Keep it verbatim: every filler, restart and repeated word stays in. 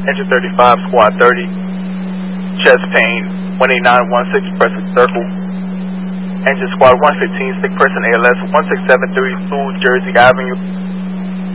Engine thirty-five, squad thirty, chest pain, one eight nine one six, pressing circle. Engine squad one fifteen, sick person A L S, one six seven three two Jersey Avenue.